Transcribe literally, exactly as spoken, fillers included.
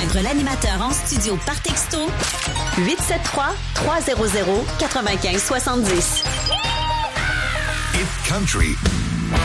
joindre l'animateur en studio par texto huit sept trois, trois zéro zéro, quatre cinq six zéro. Hit Country.